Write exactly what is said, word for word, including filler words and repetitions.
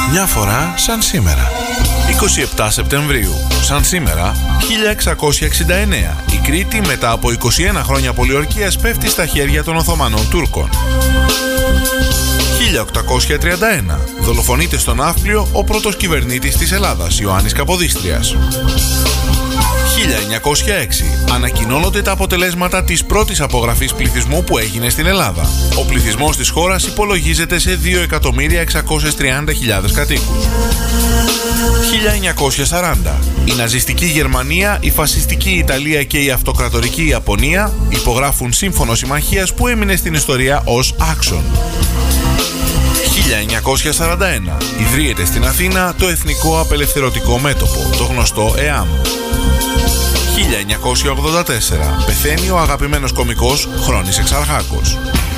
Μια φορά σαν σήμερα. είκοσι επτά Σεπτεμβρίου. Σαν σήμερα, χίλια εξακόσια εξήντα εννέα. Η Κρήτη μετά από είκοσι ένα χρόνια πολιορκίας πέφτει στα χέρια των Οθωμανών Τούρκων. χίλια οκτακόσια τριάντα ένα. Δολοφονείται στο Ναύπλιο ο πρώτος κυβερνήτης της Ελλάδας, Ιωάννης Καποδίστριας. χίλια εννιακόσια έξι. Ανακοινώνονται τα αποτελέσματα της πρώτης απογραφής πληθυσμού που έγινε στην Ελλάδα. Ο πληθυσμός της χώρας υπολογίζεται σε δύο εκατομμύρια εξακόσιες τριάντα χιλιάδες κατοίκους. χίλια εννιακόσια σαράντα. Η ναζιστική Γερμανία, η φασιστική Ιταλία και η αυτοκρατορική Ιαπωνία υπογράφουν σύμφωνο συμμαχίας που έμεινε στην ιστορία ως άξον. χίλια εννιακόσια σαράντα ένα. Ιδρύεται στην Αθήνα το Εθνικό Απελευθερωτικό Μέτωπο, το γνωστό ΕΑΜ. χίλια εννιακόσια ογδόντα τέσσερα. Πεθαίνει ο αγαπημένος κωμικός Χρόνης Εξαρχάκος.